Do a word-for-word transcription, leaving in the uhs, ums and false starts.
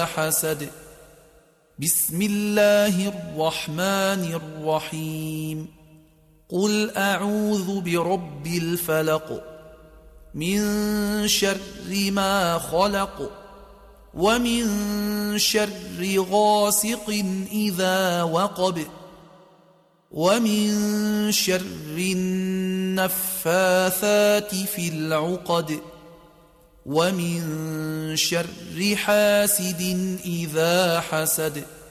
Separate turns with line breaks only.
إذا حسد بسم الله الرحمن الرحيم قل أعوذ برب الفلق من شر ما خلق ومن شر غاسق إذا وقب ومن شر النفاثات في العقد ومن شر حاسد إذا حسد